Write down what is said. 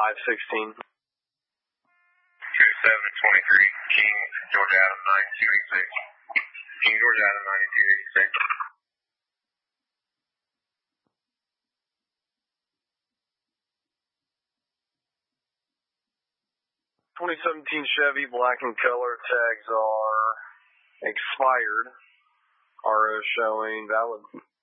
516. 2723, King George Adam 9286. King George Adam 9286. 2017 Chevy, black in color, tags are expired. RO showing valid.